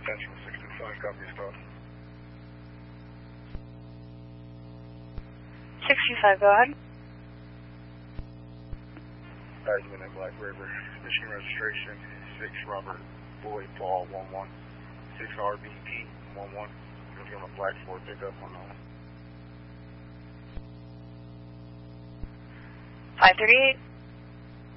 Central 625, copy your start. 625, go ahead. Admin at Black River. Michigan registration 6 Robert Boyd Paul 11. 6 RBP 11. Going to give him a Black Ford pickup on the 538.